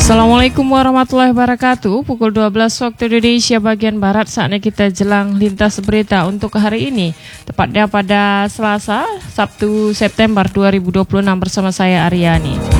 Assalamualaikum warahmatullahi wabarakatuh. Pukul 12 waktu Indonesia bagian Barat. Saatnya kita jelang lintas berita untuk hari ini, tepatnya pada Selasa, Sabtu September 2026 bersama saya Aryani.